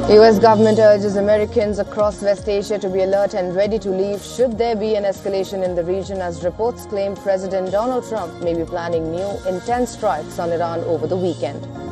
US government urges Americans across West Asia to be alert and ready to leave should there be an escalation in the region, as reports claim President Donald Trump may be planning new intense strikes on Iran over the weekend.